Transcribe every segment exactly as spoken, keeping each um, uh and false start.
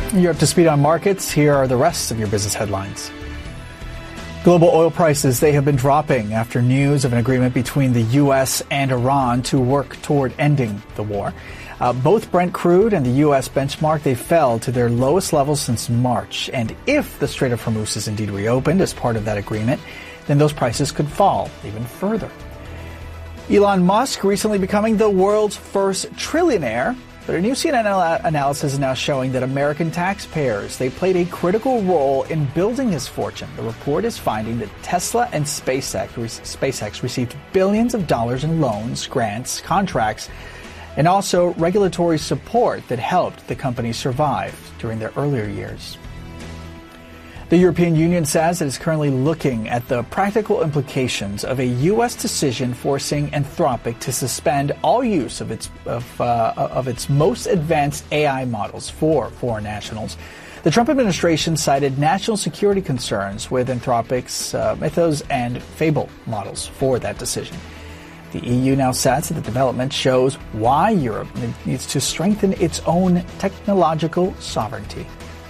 You're up to speed on markets. Here are the rest of your business headlines. Global oil prices, they have been dropping after news of an agreement between the U S and Iran to work toward ending the war. Uh, both Brent crude and the U S benchmark, they fell to their lowest levels since March. And if the Strait of Hormuz is indeed reopened as part of that agreement, then those prices could fall even further. Elon Musk recently becoming the world's first trillionaire. But a new C N N analysis is now showing that American taxpayers, they played a critical role in building his fortune. The report is finding that Tesla and SpaceX, SpaceX received billions of dollars in loans, grants, contracts, and also regulatory support that helped the company survive during their earlier years. The European Union says it is currently looking at the practical implications of a U S decision forcing Anthropic to suspend all use of its of, uh, of its most advanced A I models for foreign nationals. The Trump administration cited national security concerns with Anthropic's uh, Mythos and Fable models for that decision. The E U now says that the development shows why Europe needs to strengthen its own technological sovereignty.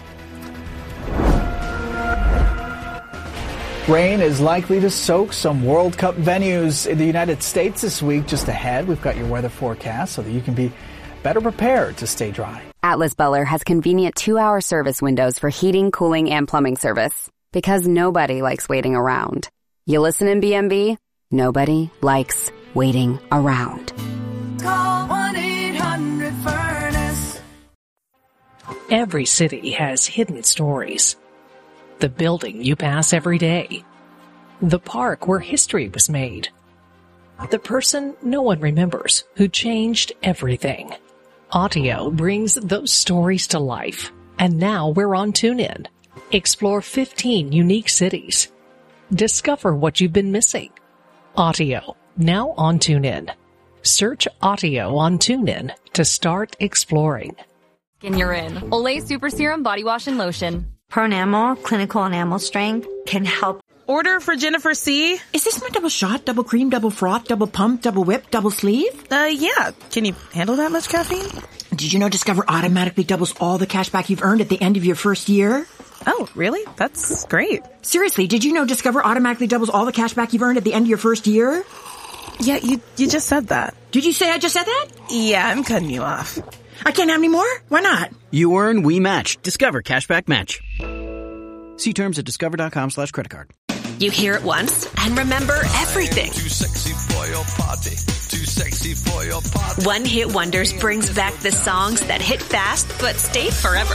Rain is likely to soak some World Cup venues in the United States this week. Just ahead, we've got your weather forecast so that you can be better prepared to stay dry. Atlas Beller has convenient two-hour service windows for heating, cooling, and plumbing service. Because nobody likes waiting around. You listen in B M B? Nobody likes waiting around. Call one eight hundred furnace. Every city has hidden stories. The building you pass every day. The park where history was made. The person no one remembers who changed everything. Audio brings those stories to life. And now we're on TuneIn. Explore fifteen unique cities. Discover what you've been missing. Audio, now on TuneIn. Search Audio on TuneIn to start exploring. Skin you're in. Olay Super Serum Body Wash and Lotion. Pronamel Clinical Enamel Strength can help. Order for Jennifer C. Is this my double shot, double cream, double froth, double pump, double whip, double sleeve? Uh, yeah. Can you handle that much caffeine? Did you know Discover automatically doubles all the cash back you've earned at the end of your first year? Oh, really? That's great. Seriously, did you know Discover automatically doubles all the cash back you've earned at the end of your first year? Yeah, you you just said that. Did you say I just said that? Yeah, I'm cutting you off. I can't have any more? Why not? You earn, we match. Discover Cashback Match. See terms at discover.com slash credit card. You hear it once and remember everything. Too sexy for your party. Too sexy for your party. One Hit Wonders brings back the songs that hit fast but stay forever.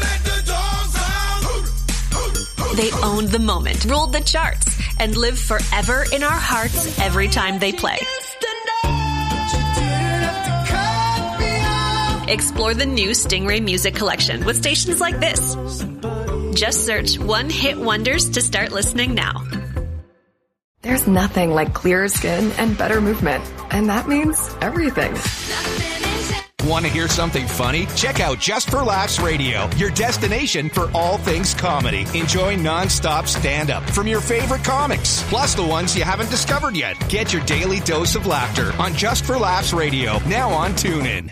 They owned the moment, ruled the charts, and live forever in our hearts every time they play. Explore the new Stingray Music Collection with stations like this. Just search One Hit Wonders to start listening now. There's nothing like clearer skin and better movement. And that means everything. Want to hear something funny? Check out Just for Laughs Radio, your destination for all things comedy. Enjoy non-stop stand-up from your favorite comics, plus the ones you haven't discovered yet. Get your daily dose of laughter on Just for Laughs Radio, now on TuneIn.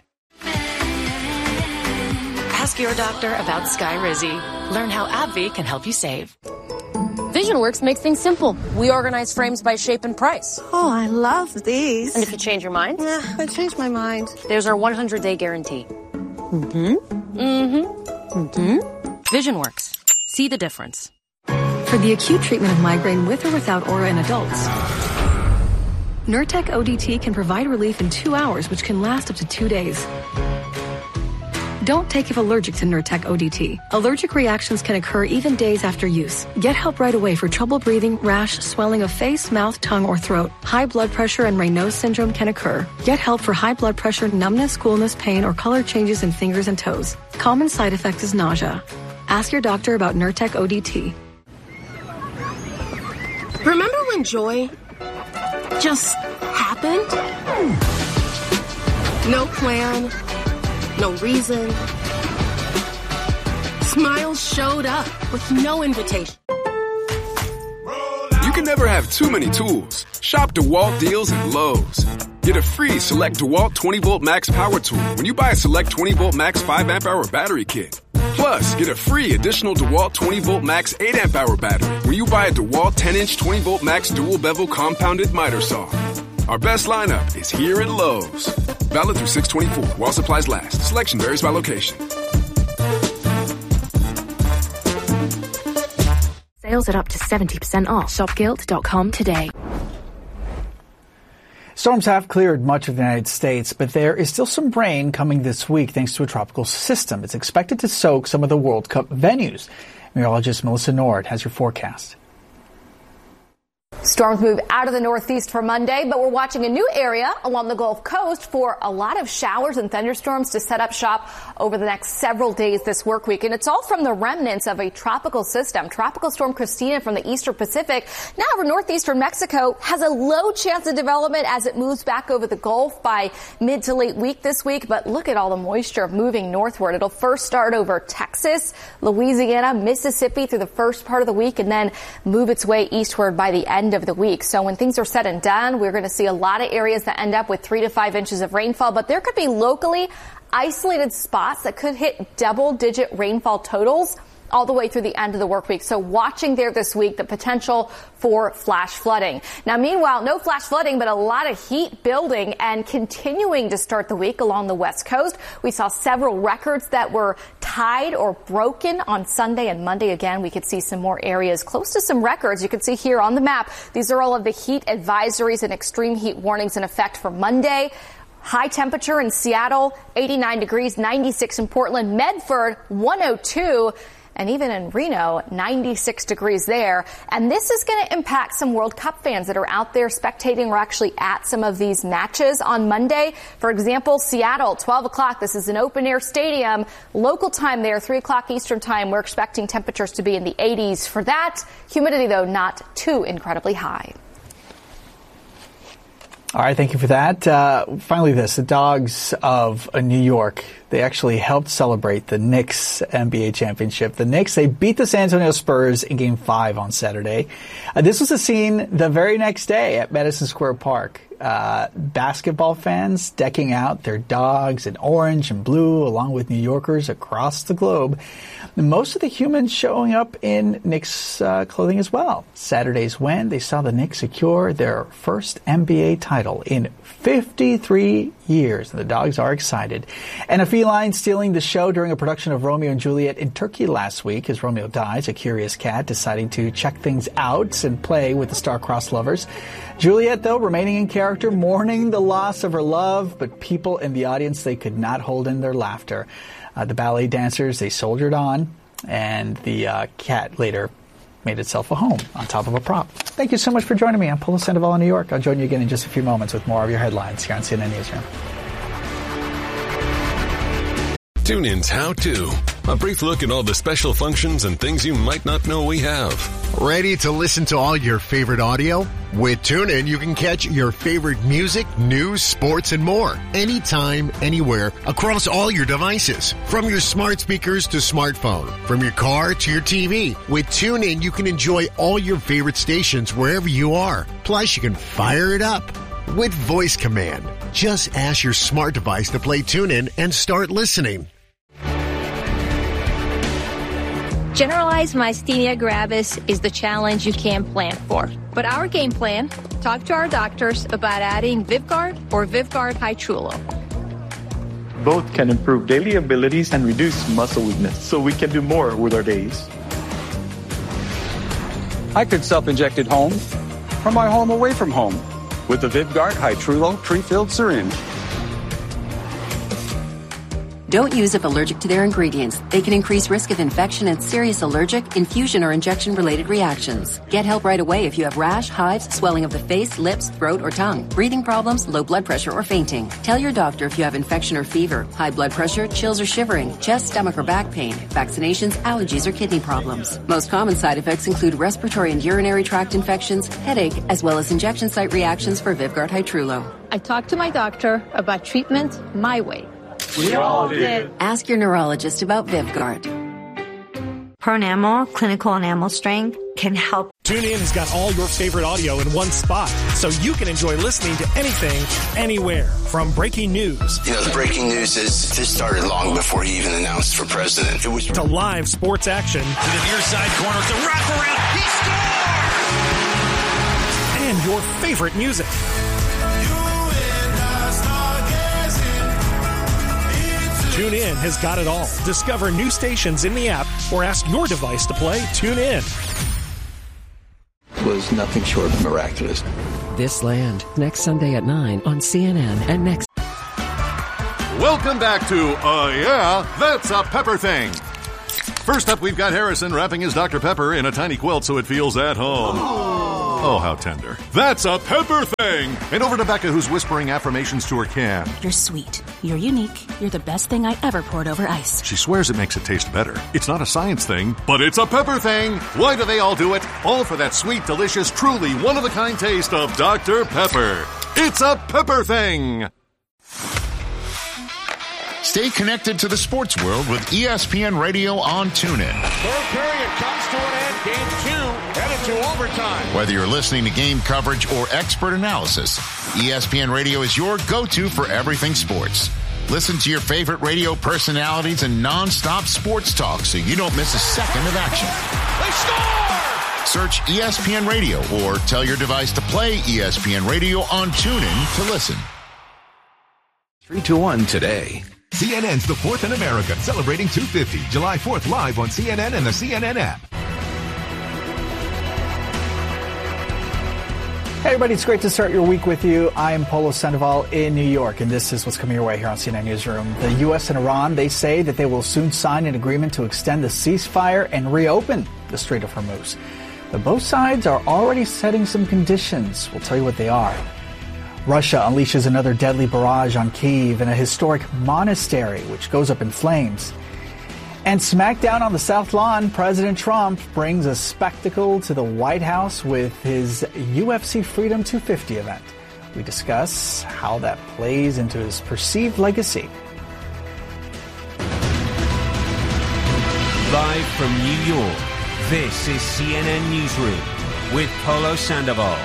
Ask your doctor about Skyrizi. Learn how AbbVie can help you save. VisionWorks makes things simple. We organize frames by shape and price. Oh, I love these. And if you change your mind? Yeah, I changed my mind. There's our one hundred day guarantee. Mm-hmm. Mm-hmm. Mm-hmm. VisionWorks. See the difference. For the acute treatment of migraine with or without aura in adults, Nurtec O D T can provide relief in two hours, which can last up to two days. Don't take if allergic to Nurtec O D T. Allergic reactions can occur even days after use. Get help right away for trouble breathing, rash, swelling of face, mouth, tongue, or throat. High blood pressure and Raynaud's syndrome can occur. Get help for high blood pressure, numbness, coolness, pain, or color changes in fingers and toes. Common side effect is nausea. Ask your doctor about Nurtec O D T. Remember when joy just happened? No plan. No reason. Smiles showed up with no invitation. You can never have too many tools. Shop DeWalt deals at Lowe's. Get a free Select DeWalt twenty volt Max Power Tool when you buy a Select twenty volt Max five amp hour battery kit. Plus, get a free additional DeWalt twenty volt max eight amp hour battery when you buy a DeWalt ten inch twenty volt max dual bevel compounded miter saw. Our best lineup is here at Lowe's. Valid through six twenty-four while supplies last. Selection varies by location. Sales at up to seventy percent off. shop gilt dot com today. Storms have cleared much of the United States, but there is still some rain coming this week thanks to a tropical system. It's expected to soak some of the World Cup venues. Meteorologist Melissa Nord has your forecast. Storms move out of the northeast for Monday, but we're watching a new area along the Gulf Coast for a lot of showers and thunderstorms to set up shop over the next several days this work week. And it's all from the remnants of a tropical system. Tropical Storm Christina from the eastern Pacific, now over northeastern Mexico, has a low chance of development as it moves back over the Gulf by mid to late week this week. But look at all the moisture moving northward. It'll first start over Texas, Louisiana, Mississippi through the first part of the week and then move its way eastward by the end of the week. So when things are said and done, we're going to see a lot of areas that end up with three to five inches of rainfall, but there could be locally isolated spots that could hit double digit rainfall totals all the way through the end of the work week. So watching there this week, the potential for flash flooding. Now, meanwhile, no flash flooding, but a lot of heat building and continuing to start the week along the West Coast. We saw several records that were tied or broken on Sunday and Monday. Again, we could see some more areas close to some records. You can see here on the map, these are all of the heat advisories and extreme heat warnings in effect for Monday. High temperature in Seattle, eighty-nine degrees, ninety-six in Portland, Medford, one oh two. And even in Reno, ninety-six degrees there. And this is going to impact some World Cup fans that are out there spectating or actually at some of these matches on Monday. For example, Seattle, twelve o'clock. This is an open-air stadium. Local time there, three o'clock Eastern time. We're expecting temperatures to be in the eighties for that. Humidity, though, not too incredibly high. All right, thank you for that. Uh, finally, this, the Dogs of uh, New York, they actually helped celebrate the Knicks N B A championship. The Knicks, they beat the San Antonio Spurs in Game five on Saturday. Uh, this was a scene the very next day at Madison Square Park. Uh, basketball fans decking out their dogs in orange and blue, along with New Yorkers across the globe. Most of the humans showing up in Knicks uh, clothing as well. Saturday's win, they saw the Knicks secure their first N B A title in fifty-three years. And the Dogs are excited. And a feline stealing the show during a production of Romeo and Juliet in Turkey last week. As Romeo dies, a curious cat deciding to check things out and play with the star-crossed lovers. Juliet, though, remaining in character, mourning the loss of her love, but people in the audience, they could not hold in their laughter. Uh, the ballet dancers, they soldiered on, and the uh, cat later made itself a home on top of a prop. Thank you so much for joining me. I'm Paulo Sandoval in New York. I'll join you again in just a few moments with more of your headlines here on C N N Newsroom. TuneIn's How To. A brief look at all the special functions and things you might not know we have. Ready to listen to all your favorite audio? With TuneIn, you can catch your favorite music, news, sports, and more. Anytime, anywhere, across all your devices. From your smart speakers to smartphone. From your car to your T V. With TuneIn, you can enjoy all your favorite stations wherever you are. Plus, you can fire it up with voice command. Just ask your smart device to play TuneIn and start listening. Generalized myasthenia gravis is the challenge you can't plan for. But our game plan, talk to our doctors about adding Vyvgart or Vyvgart Hytrulo. Both can improve daily abilities and reduce muscle weakness, so we can do more with our days. I could self-inject at home, from my home away from home, with the Vyvgart Hytrulo pre-filled syringe. Don't use if allergic to their ingredients. They can increase risk of infection and serious allergic, infusion, or injection-related reactions. Get help right away if you have rash, hives, swelling of the face, lips, throat, or tongue, breathing problems, low blood pressure, or fainting. Tell your doctor if you have infection or fever, high blood pressure, chills or shivering, chest, stomach, or back pain, vaccinations, allergies, or kidney problems. Most common side effects include respiratory and urinary tract infections, headache, as well as injection site reactions for Vyvgart Hytrulo. I talked to my doctor about treatment my way. We all did. Ask your neurologist about Vyvgart. Pronamel, clinical enamel strength, can help. TuneIn has got all your favorite audio in one spot, so you can enjoy listening to anything, anywhere. From breaking news. You know, the breaking news is this started long before he even announced for president. It was to live sports action. To the near side corner, the wraparound, he scores! And your favorite music. TuneIn has got it all. Discover new stations in the app or ask your device to play TuneIn. Was nothing short of miraculous. This Land, next Sunday at nine on C N N and next. Welcome back to Uh Yeah, That's a Pepper Thing. First up, we've got Harrison wrapping his Doctor Pepper in a tiny quilt so it feels at home. Oh, how tender. That's a Pepper Thing! And over to Becca, who's whispering affirmations to her can. You're sweet. You're unique. You're the best thing I ever poured over ice. She swears it makes it taste better. It's not a science thing, but it's a Pepper Thing! Why do they all do it? All for that sweet, delicious, truly one-of-a-kind taste of Doctor Pepper. It's a Pepper Thing! Stay connected to the sports world with E S P N Radio on TuneIn. Third period comes to an end. Game two headed to overtime. Whether you're listening to game coverage or expert analysis, E S P N Radio is your go-to for everything sports. Listen to your favorite radio personalities and non-stop sports talk so you don't miss a second of action. They score! Search E S P N Radio or tell your device to play E S P N Radio on TuneIn to listen. three two one today. C N N's The Fourth in America, celebrating two fifty, July fourth, live on C N N and the C N N app. Hey everybody, it's great to start your week with you. I'm Polo Sandoval in New York, and this is what's coming your way here on C N N Newsroom. The U S and Iran, they say that they will soon sign an agreement to extend the ceasefire and reopen the Strait of Hormuz. But both sides are already setting some conditions. We'll tell you what they are. Russia unleashes another deadly barrage on Kyiv and a historic monastery, which goes up in flames. And smackdown on the South Lawn, President Trump brings a spectacle to the White House with his U F C Freedom two fifty event. We discuss how that plays into his perceived legacy. Live from New York, this is C N N Newsroom with Polo Sandoval.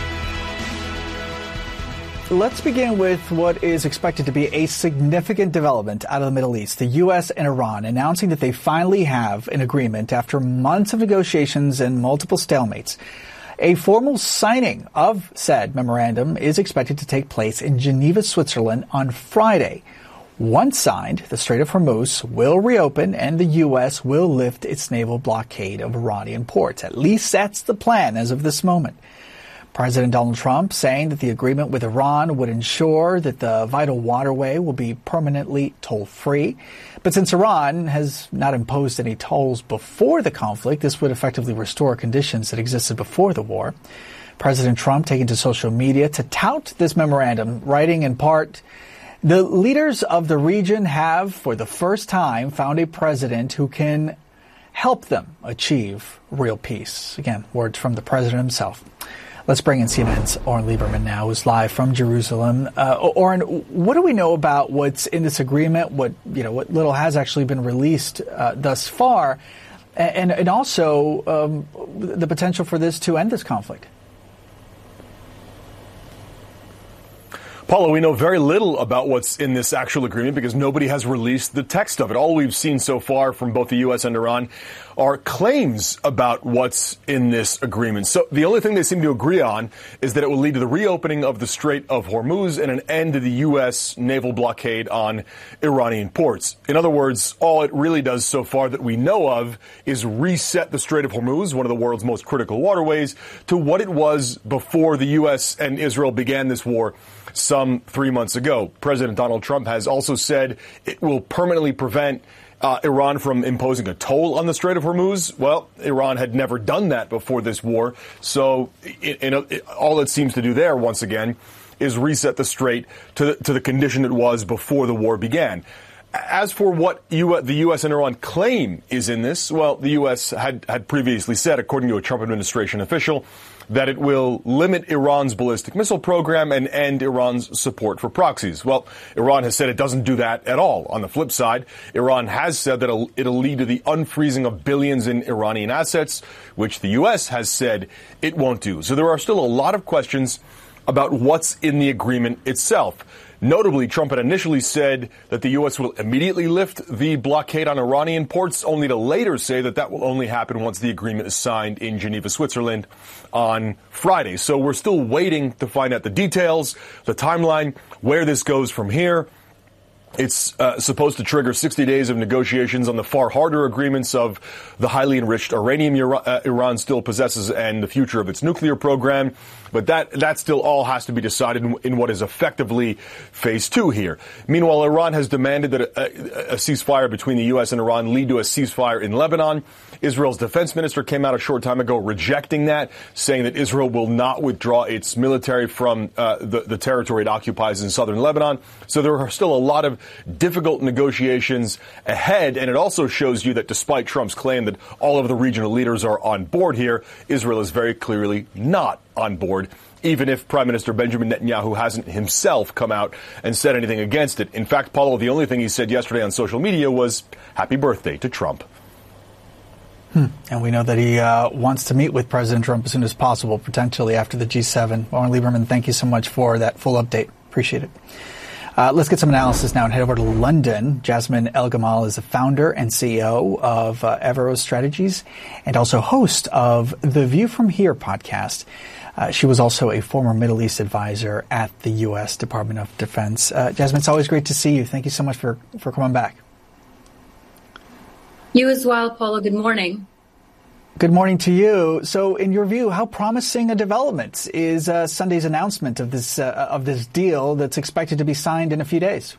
Let's begin with what is expected to be a significant development out of the Middle East. The U S and Iran announcing that they finally have an agreement after months of negotiations and multiple stalemates. A formal signing of said memorandum is expected to take place in Geneva, Switzerland on Friday. Once signed, the Strait of Hormuz will reopen and the U S will lift its naval blockade of Iranian ports. At least that's the plan as of this moment. President Donald Trump saying that the agreement with Iran would ensure that the vital waterway will be permanently toll-free. But since Iran has not imposed any tolls before the conflict, this would effectively restore conditions that existed before the war. President Trump taking to social media to tout this memorandum, writing in part, "The leaders of the region have, for the first time, found a president who can help them achieve real peace." Again, words from the president himself. Let's bring in C N N's Oren Lieberman now, who's live from Jerusalem. Uh, Oren, what do we know about what's in this agreement? What you know, what little has actually been released uh, thus far, and and also um, the potential for this to end this conflict? Paulo, we know very little about what's in this actual agreement because nobody has released the text of it. All we've seen so far from both the U S and Iran are claims about what's in this agreement. So the only thing they seem to agree on is that it will lead to the reopening of the Strait of Hormuz and an end to the U S naval blockade on Iranian ports. In other words, all it really does so far that we know of is reset the Strait of Hormuz, one of the world's most critical waterways, to what it was before the U S and Israel began this war some three months ago. President Donald Trump has also said it will permanently prevent uh, Iran from imposing a toll on the Strait of Hormuz. Well, Iran had never done that before this war, so it, it, it, all it seems to do there, once again, is reset the strait to the, to the condition it was before the war began. as for what U- the U S and Iran claim is in this, well, the U S had, had previously said, according to a Trump administration official, that it will limit Iran's ballistic missile program and end Iran's support for proxies. Well, Iran has said it doesn't do that at all. On the flip side, Iran has said that it'll, it'll lead to the unfreezing of billions in Iranian assets, which the U S has said it won't do. So there are still a lot of questions about what's in the agreement itself. Notably, Trump had initially said that the U S will immediately lift the blockade on Iranian ports, only to later say that that will only happen once the agreement is signed in Geneva, Switzerland on Friday. So we're still waiting to find out the details, the timeline, where this goes from here. It's uh, supposed to trigger sixty days of negotiations on the far harder agreements of the highly enriched uranium Iran, uh, Iran still possesses and the future of its nuclear program. But that that still all has to be decided in, in what is effectively phase two here. Meanwhile, Iran has demanded that a, a, a ceasefire between the U S and Iran lead to a ceasefire in Lebanon. Israel's defense minister came out a short time ago rejecting that, saying that Israel will not withdraw its military from uh, the, the territory it occupies in southern Lebanon. So there are still a lot of difficult negotiations ahead, and it also shows you that despite Trump's claim that all of the regional leaders are on board here, Israel is very clearly not on board, even if Prime Minister Benjamin Netanyahu hasn't himself come out and said anything against it. In fact, Paulo, the only thing he said yesterday on social media was happy birthday to Trump. Hmm. And we know that he uh, wants to meet with President Trump as soon as possible, potentially after the G seven. Oren Liebermann, thank you so much for that full update. Appreciate it. Uh, let's get some analysis now and head over to London. Jasmine El-Gamal is the founder and C E O of uh, Everos Strategies and also host of the View From Here podcast. Uh, she was also a former Middle East advisor at the U S Department of Defense. Uh, Jasmine, it's always great to see you. Thank you so much for, for coming back. You as well, Paula. Good morning. Good morning to you. So, in your view, how promising a development is uh, Sunday's announcement of this uh, of this deal that's expected to be signed in a few days?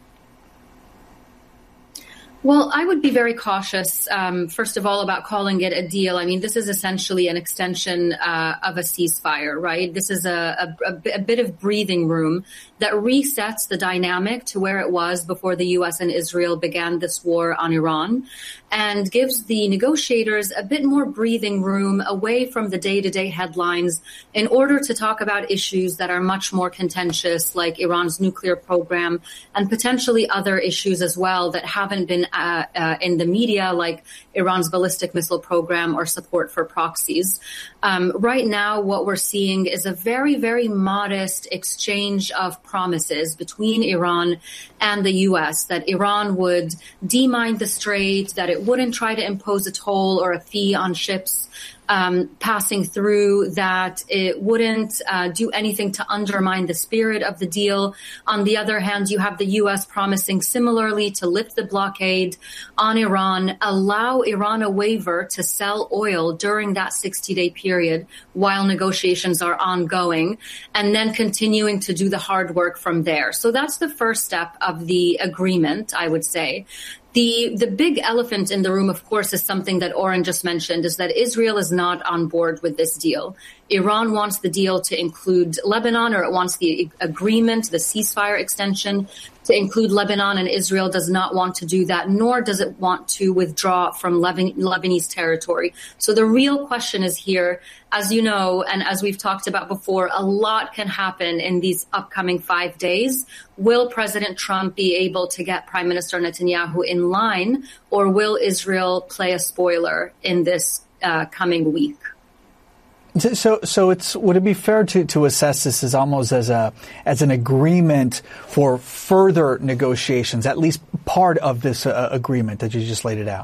Well, I would be very cautious, um, first of all, about calling it a deal. I mean, this is essentially an extension uh, of a ceasefire, right? This is a, a, a bit of breathing room that resets the dynamic to where it was before the U S and Israel began this war on Iran and gives the negotiators a bit more breathing room away from the day-to-day headlines in order to talk about issues that are much more contentious, like Iran's nuclear program and potentially other issues as well that haven't been Uh, uh, in the media, like Iran's ballistic missile program or support for proxies. Um, right now, what we're seeing is a very, very modest exchange of promises between Iran and the U S that Iran would demine the strait, that it wouldn't try to impose a toll or a fee on ships Um, passing through, that it wouldn't uh, do anything to undermine the spirit of the deal. On the other hand, you have the U S promising similarly to lift the blockade on Iran, allow Iran a waiver to sell oil during that sixty-day period while negotiations are ongoing, and then continuing to do the hard work from there. So that's the first step of the agreement, I would say. The the big elephant in the room, of course, is something that Oren just mentioned, is that Israel is not on board with this deal. Iran wants the deal to include Lebanon, or it wants the agreement, the ceasefire extension, to include Lebanon, and Israel does not want to do that, nor does it want to withdraw from Leban- Lebanese territory. So the real question is here, as you know, and as we've talked about before, a lot can happen in these upcoming five days. Will President Trump be able to get Prime Minister Netanyahu in line, or will Israel play a spoiler in this uh, coming week? So, so it's would it be fair to, to assess this as almost as a as an agreement for further negotiations, at least part of this uh, agreement that you just laid it out?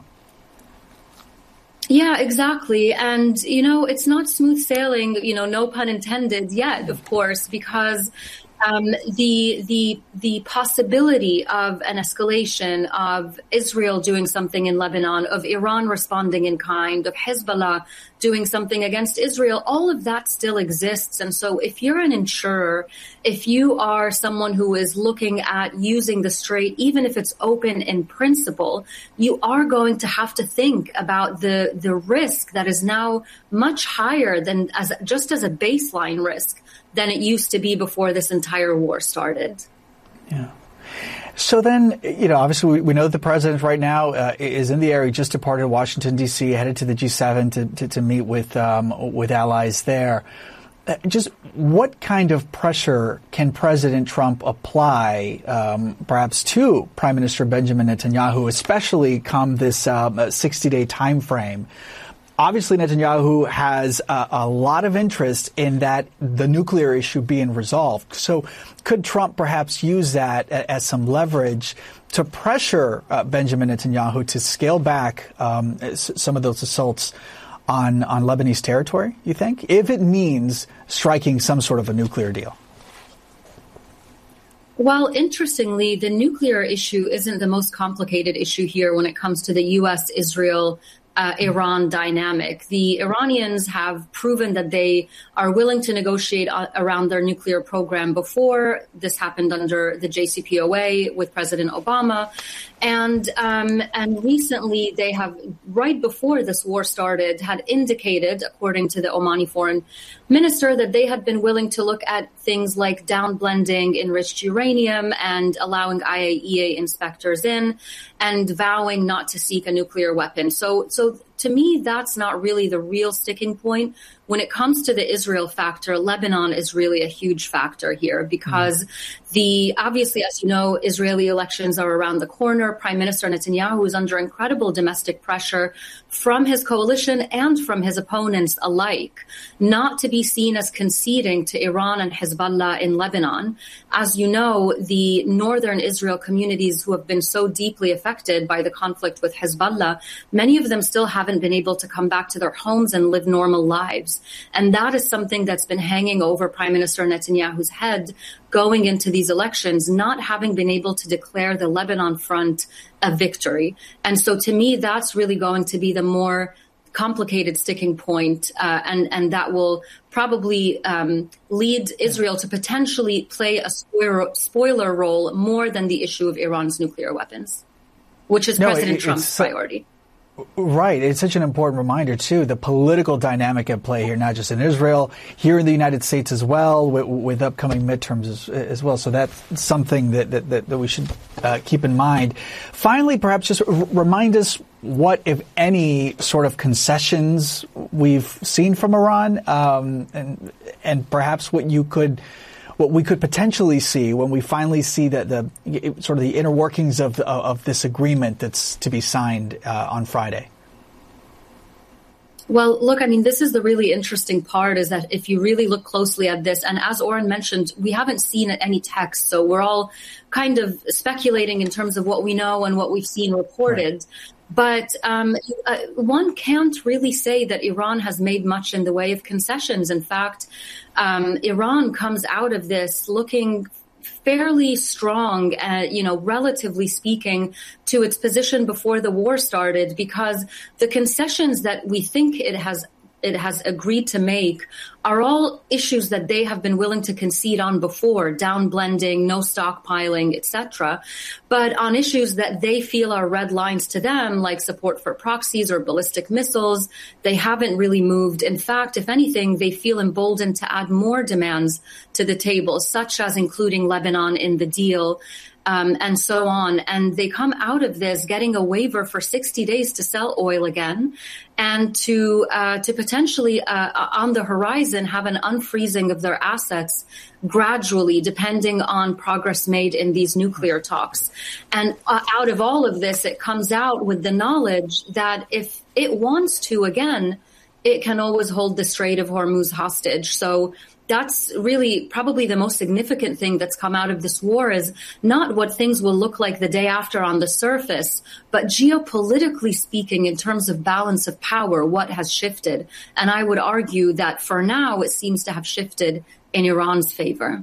Yeah, exactly. And, you know, it's not smooth sailing, you know, no pun intended yet, of course, because Um, the the the possibility of an escalation of Israel doing something in Lebanon, of Iran responding in kind, of Hezbollah doing something against Israel, all of that still exists. And so if you're an insurer, if you are someone who is looking at using the strait, even if it's open in principle, you are going to have to think about the the risk that is now much higher than as just as a baseline risk than it used to be before this entire war started. Yeah. So then, you know, obviously we, we know that the president right now uh, is in the area. He just departed Washington, D C, headed to the G seven to, to, to meet with um, with allies there. Uh, just what kind of pressure can President Trump apply, um, perhaps to Prime Minister Benjamin Netanyahu, especially come this um, sixty-day time frame? Obviously, Netanyahu has a, a lot of interest in that the nuclear issue being resolved. So could Trump perhaps use that as some leverage to pressure uh, Benjamin Netanyahu to scale back um, some of those assaults on, on Lebanese territory, you think, if it means striking some sort of a nuclear deal? Well, interestingly, the nuclear issue isn't the most complicated issue here when it comes to the U S Israel Uh, Iran dynamic. The Iranians have proven that they are willing to negotiate uh, around their nuclear program before. This happened under the J C P O A with President Obama. And um, and recently they have, right before this war started, had indicated, according to the Omani foreign minister, that they had been willing to look at things like downblending enriched uranium and allowing I A E A inspectors in and vowing not to seek a nuclear weapon. So, so to me, that's not really the real sticking point. When it comes to the Israel factor, Lebanon is really a huge factor here because mm. the, obviously, as you know, Israeli elections are around the corner. Prime Minister Netanyahu is under incredible domestic pressure from his coalition and from his opponents alike, not to be seen as conceding to Iran and Hezbollah in Lebanon. As you know, the northern Israel communities who have been so deeply affected by the conflict with Hezbollah, many of them still haven't been able to come back to their homes and live normal lives. And that is something that's been hanging over Prime Minister Netanyahu's head going into these elections, not having been able to declare the Lebanon front a victory. And so to me, that's really going to be the more complicated sticking point, uh, and, and that will probably um, lead Israel to potentially play a spoiler, spoiler role more than the issue of Iran's nuclear weapons, which is no, President it, Trump's priority. Right. It's such an important reminder, too, the political dynamic at play here, not just in Israel, here in the United States as well, with, with upcoming midterms as, as well. So that's something that, that, that, that we should uh, keep in mind. Finally, perhaps just r- remind us what, if any, sort of concessions we've seen from Iran, um, and, and perhaps what you could what we could potentially see when we finally see that the sort of the inner workings of the, of this agreement that's to be signed uh, on Friday. Well, look, I mean, this is the really interesting part is that if you really look closely at this, and as Oren mentioned, we haven't seen any text, so we're all kind of speculating in terms of what we know and what we've seen reported. Right. But um, uh, one can't really say that Iran has made much in the way of concessions. In fact, um, Iran comes out of this looking fairly strong, uh, you know, relatively speaking, to its position before the war started, because the concessions that we think it has it has agreed to make are all issues that they have been willing to concede on before, downblending, no stockpiling, et cetera. But on issues that they feel are red lines to them, like support for proxies or ballistic missiles, they haven't really moved. In fact, if anything, they feel emboldened to add more demands to the table, such as including Lebanon in the deal. Um, and so on. And they come out of this getting a waiver for sixty days to sell oil again and to uh, to potentially uh, on the horizon have an unfreezing of their assets gradually, depending on progress made in these nuclear talks. And uh, out of all of this, it comes out with the knowledge that if it wants to again, it can always hold the Strait of Hormuz hostage. So that's really probably the most significant thing that's come out of this war is not what things will look like the day after on the surface, but geopolitically speaking, in terms of balance of power, what has shifted. And I would argue that for now, it seems to have shifted in Iran's favor.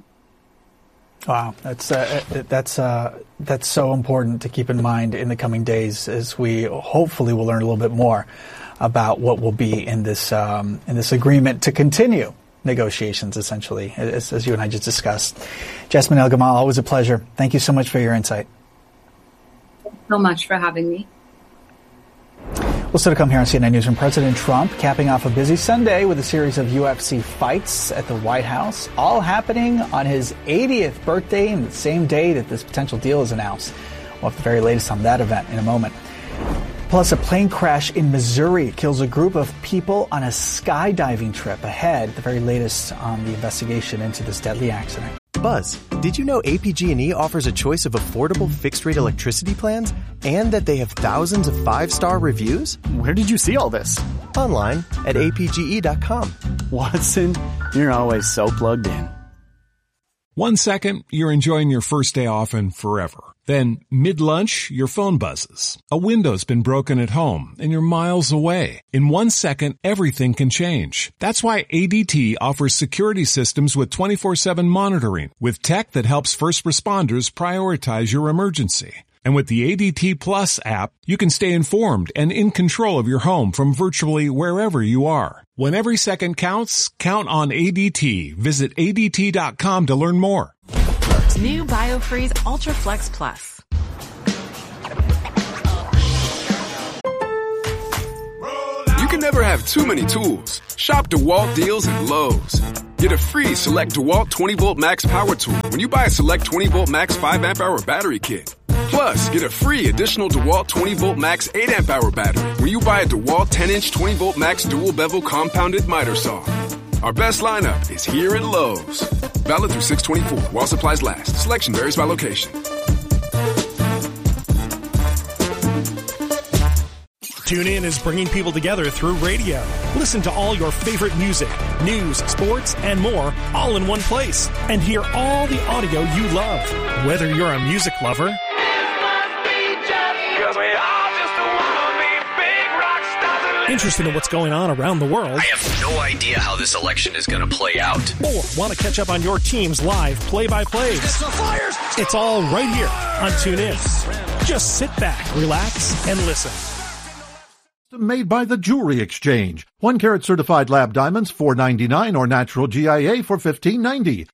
Wow, that's uh, that's uh, that's so important to keep in mind in the coming days as we hopefully will learn a little bit more about what will be in this um, in this agreement to continue negotiations, essentially, as, as you and I just discussed. Jasmine El-Gamal, always a pleasure. Thank you so much for your insight. Thanks so much for having me. Well, still to come here on C N N Newsroom, President Trump capping off a busy Sunday with a series of U F C fights at the White House, all happening on his eightieth birthday and the same day that this potential deal is announced. We'll have the very latest on that event in a moment. Plus, a plane crash in Missouri kills a group of people on a skydiving trip. Ahead, the very latest on the investigation into this deadly accident. Buzz, did you know A P G and E offers a choice of affordable fixed-rate electricity plans and that they have thousands of five-star reviews? Where did you see all this? Online at A P G E dot com. Watson, you're always so plugged in. One second, you're enjoying your first day off and forever. Then, mid-lunch, your phone buzzes. A window's been broken at home, and you're miles away. In one second, everything can change. That's why A D T offers security systems with twenty-four seven monitoring, with tech that helps first responders prioritize your emergency. And with the A D T Plus app, you can stay informed and in control of your home from virtually wherever you are. When every second counts, count on A D T. Visit A D T dot com to learn more. New BioFreeze Ultra Flex Plus. You can never have too many tools. Shop DeWalt deals at Lowe's. Get a free Select DeWalt twenty volt Max Power Tool when you buy a Select twenty volt Max five amp hour battery kit. Plus, get a free additional DeWalt twenty volt Max eight amp hour battery when you buy a DeWalt ten inch twenty volt Max dual bevel compounded miter saw. Our best lineup is here at Lowe's. Valid through six twenty-four while supplies last. Selection varies by location. TuneIn is bringing people together through radio. Listen to all your favorite music, news, sports, and more all in one place. And hear all the audio you love. Whether you're a music lover interested in what's going on around the world, I have no idea how this election is going to play out, or want to catch up on your team's live play-by-plays, it's all right here on TuneIn. Just sit back, relax, and listen. Made by the Jewelry Exchange. One carat certified lab diamonds, four ninety-nine, or natural G I A for fifteen ninety.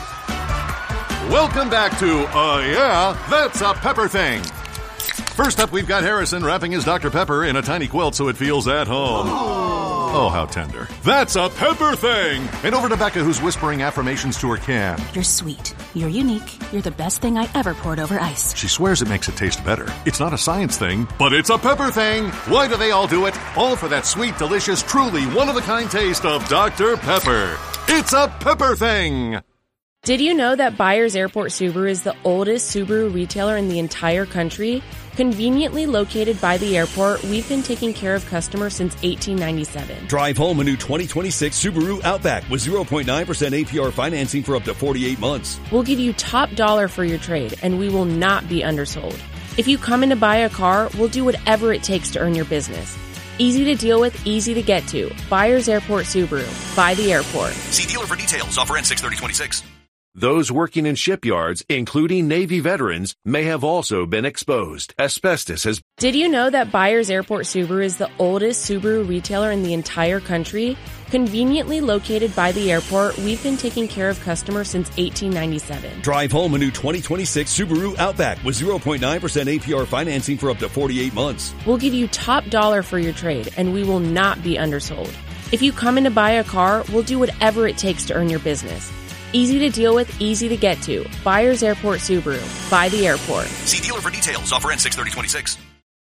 Welcome back to Uh Yeah, That's a Pepper Thing. First up, we've got Harrison wrapping his Doctor Pepper in a tiny quilt so it feels at home. Oh, how tender. That's a Pepper Thing! And over to Becca, who's whispering affirmations to her can. You're sweet. You're unique. You're the best thing I ever poured over ice. She swears it makes it taste better. It's not a science thing, but it's a Pepper Thing! Why do they all do it? All for that sweet, delicious, truly one-of-a-kind taste of Doctor Pepper. It's a Pepper Thing! Did you know that Byers Airport Subaru is the oldest Subaru retailer in the entire country? Conveniently located by the airport, we've been taking care of customers since eighteen ninety-seven. Drive home a new twenty twenty-six Subaru Outback with zero point nine percent A P R financing for up to forty-eight months. We'll give you top dollar for your trade, and we will not be undersold. If you come in to buy a car, we'll do whatever it takes to earn your business. Easy to deal with, easy to get to. Byers Airport Subaru. By the airport. See dealer for details. Offer ends six thirty twenty-six. Those working in shipyards, including Navy veterans, may have also been exposed. Asbestos has... Did you know that Byers Airport Subaru is the oldest Subaru retailer in the entire country? Conveniently located by the airport, we've been taking care of customers since eighteen ninety-seven. Drive home a new twenty twenty-six Subaru Outback with zero point nine percent A P R financing for up to forty-eight months. We'll give you top dollar for your trade, and we will not be undersold. If you come in to buy a car, we'll do whatever it takes to earn your business. Easy to deal with, easy to get to. Byers Airport Subaru. By the airport. See dealer for details. Offer ends six thirty twenty-six.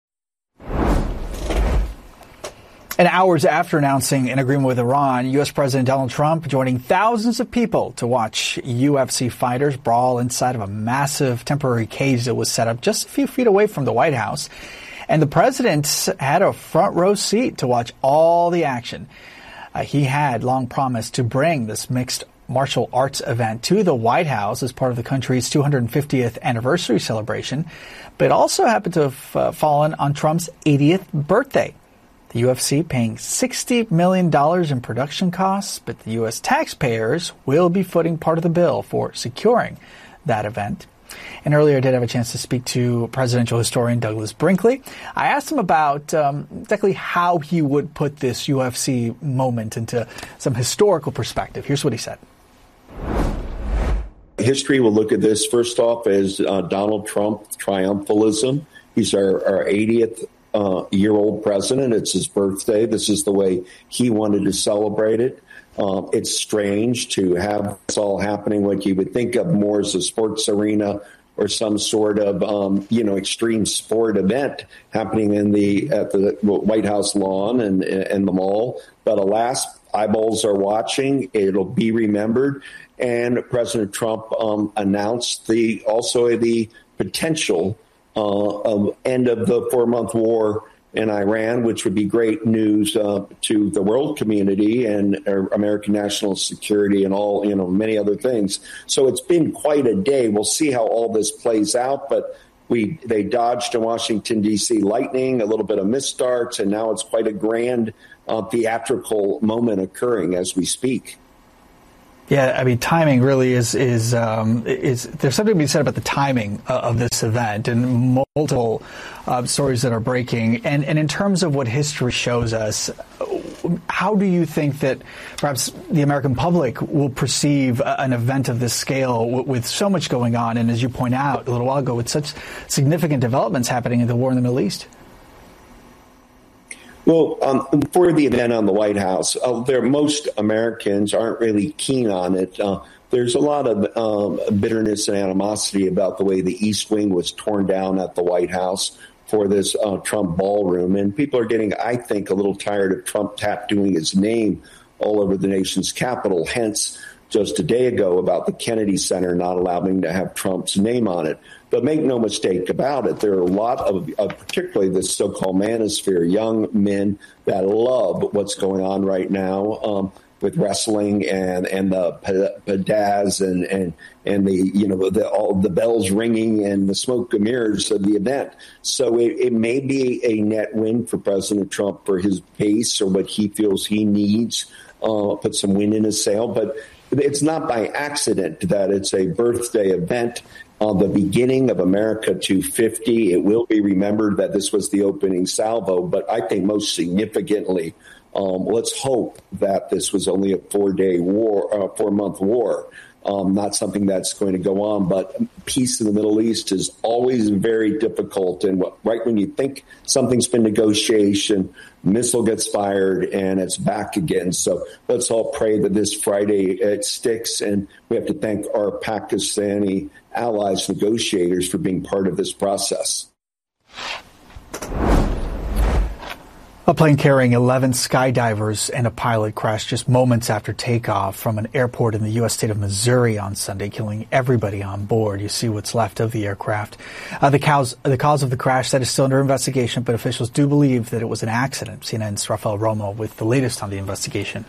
And hours after announcing an agreement with Iran, U S. President Donald Trump joining thousands of people to watch U F C fighters brawl inside of a massive temporary cage that was set up just a few feet away from the White House. And the president had a front row seat to watch all the action. Uh, he had long promised to bring this mixed martial arts event to the White House as part of the country's two hundred fiftieth anniversary celebration, but it also happened to have uh, fallen on Trump's eightieth birthday. The U F C paying sixty million dollars in production costs, but the U S taxpayers will be footing part of the bill for securing that event. And earlier I did have a chance to speak to presidential historian Douglas Brinkley. I asked him about um, exactly how he would put this U F C moment into some historical perspective. Here's what he said. History will look at this first off as uh, Donald Trump triumphalism. He's our, our eightieth ninety-eight-year-old president. It's his birthday. This is the way he wanted to celebrate it. Um, it's strange to have this all happening what you would think of more as a sports arena or some sort of, um, you know, extreme sport event happening in the at the White House lawn and, and the mall. But alas, eyeballs are watching. It'll be remembered. And President Trump um, announced the also the potential uh, of end of the four-month war in Iran, which would be great news uh, to the world community and uh, American national security and all, you know, many other things. So it's been quite a day. We'll see how all this plays out, but we they dodged in Washington, D C lightning, a little bit of misstarts, and now it's quite a grand uh, theatrical moment occurring as we speak. Yeah, I mean, timing really is, is, um, is, there's something to be said about the timing uh, of this event and multiple uh, stories that are breaking. And, and in terms of what history shows us, how do you think that perhaps the American public will perceive an event of this scale with, with so much going on? And as you point out a little while ago, with such significant developments happening in the war in the Middle East? Well, um, for the event on the White House, uh, there most Americans aren't really keen on it. Uh, there's a lot of um, bitterness and animosity about the way the East Wing was torn down at the White House for this uh, Trump ballroom. And people are getting, I think, a little tired of Trump tattooing his name all over the nation's capital. Hence, just a day ago about the Kennedy Center not allowing to have Trump's name on it. But make no mistake about it, there are a lot of, uh, particularly the so-called manosphere, young men that love what's going on right now um, with wrestling and and the pizzazz and and and the you know the all the bells ringing and the smoke and mirrors of the event. So it, it may be a net win for President Trump for his base or what he feels he needs. Uh, put some wind in his sail, but it's not by accident that it's a birthday event. Uh, the beginning of America two fifty. It will be remembered that this was the opening salvo, but I think most significantly, um, let's hope that this was only a four-day war, uh, four-month war, um, not something that's going to go on. But peace in the Middle East is always very difficult, and what, right when you think something's been negotiation, missile gets fired and it's back again. So let's all pray that this Friday it sticks, and we have to thank our Pakistani allies, negotiators, for being part of this process. A plane carrying eleven skydivers and a pilot crashed just moments after takeoff from an airport in the U S state of Missouri on Sunday, killing everybody on board. You see what's left of the aircraft. Uh, the, cause, the cause of the crash, that is still under investigation, but officials do believe that it was an accident. C N N's Rafael Romo with the latest on the investigation.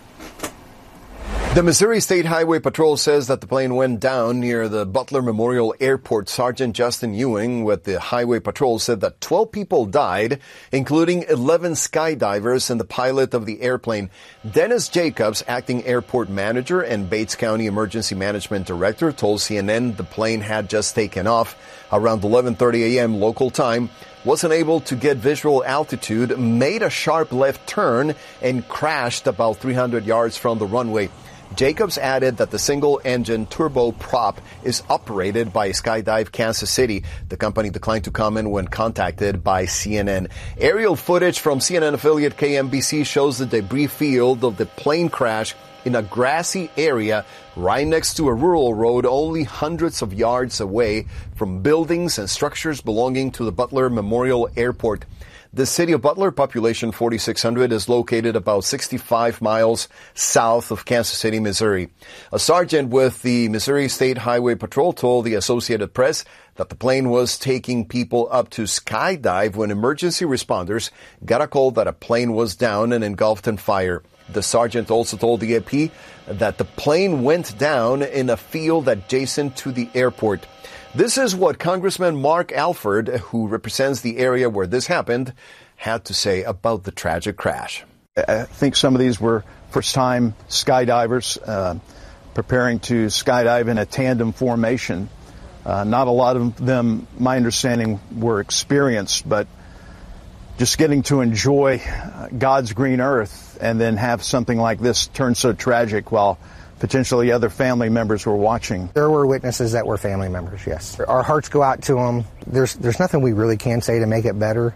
The Missouri State Highway Patrol says that the plane went down near the Butler Memorial Airport. Sergeant Justin Ewing with the Highway Patrol said that twelve people died, including eleven skydivers and the pilot of the airplane. Dennis Jacobs, acting airport manager and Bates County Emergency Management Director, told C N N the plane had just taken off around eleven thirty a.m. local time, wasn't able to get visual altitude, made a sharp left turn, and crashed about three hundred yards from the runway. Jacobs added that the single-engine turboprop is operated by Skydive Kansas City. The company declined to comment when contacted by C N N. Aerial footage from C N N affiliate K M B C shows the debris field of the plane crash in a grassy area right next to a rural road only hundreds of yards away from buildings and structures belonging to the Butler Memorial Airport. The city of Butler, population forty-six hundred, is located about sixty-five miles south of Kansas City, Missouri. A sergeant with the Missouri State Highway Patrol told the Associated Press that the plane was taking people up to skydive when emergency responders got a call that a plane was down and engulfed in fire. The sergeant also told the A P that the plane went down in a field adjacent to the airport. This is what Congressman Mark Alford, who represents the area where this happened, had to say about the tragic crash. I think some of these were first-time skydivers uh, preparing to skydive in a tandem formation. Uh, not a lot of them, my understanding, were experienced, but just getting to enjoy God's green earth and then have something like this turn so tragic while potentially other family members were watching. There were witnesses that were family members, yes. Our hearts go out to them. There's there's nothing we really can say to make it better.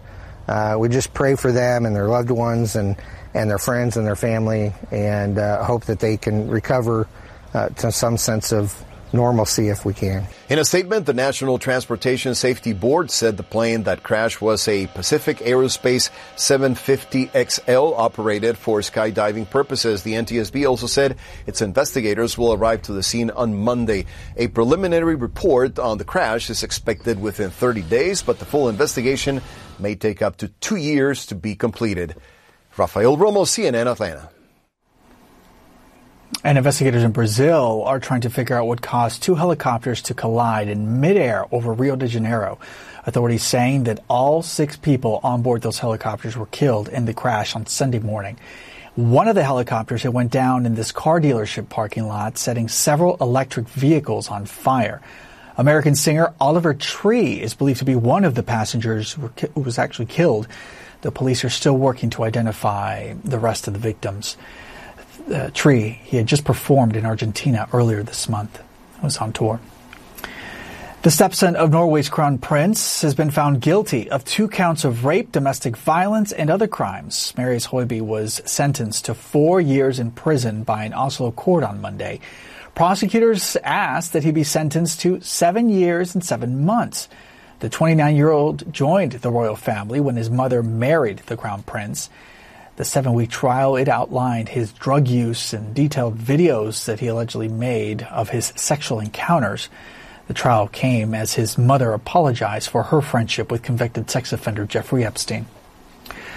Uh, we just pray for them and their loved ones and, and their friends and their family, and uh, hope that they can recover uh, to some sense of normalcy if we can. In a statement, the National Transportation Safety Board said the plane that crashed was a Pacific Aerospace seven fifty X L operated for skydiving purposes. The N T S B also said its investigators will arrive to the scene on Monday. A preliminary report on the crash is expected within thirty days, but the full investigation may take up to two years to be completed. Rafael Romo, C N N, Atlanta. And investigators in Brazil are trying to figure out what caused two helicopters to collide in midair over Rio de Janeiro. Authorities saying that all six people on board those helicopters were killed in the crash on Sunday morning. One of the helicopters had went down in this car dealership parking lot, setting several electric vehicles on fire. American singer Oliver Tree is believed to be one of the passengers who was actually killed. The police are still working to identify the rest of the victims. Uh, Tree, he had just performed in Argentina earlier this month. He was on tour. The stepson of Norway's crown prince has been found guilty of two counts of rape, domestic violence, and other crimes. Marius Høiby was sentenced to four years in prison by an Oslo court on Monday. Prosecutors asked that he be sentenced to seven years and seven months. The twenty-nine-year-old joined the royal family when his mother married the crown prince. The seven-week trial, it outlined his drug use and detailed videos that he allegedly made of his sexual encounters. The trial came as his mother apologized for her friendship with convicted sex offender Jeffrey Epstein.